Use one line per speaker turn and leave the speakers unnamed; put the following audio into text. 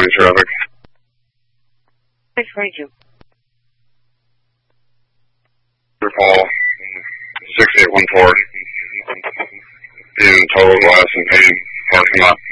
county traffic.
Thanks, thank you.
Paul, 6814. In total glass and pain, parking lot.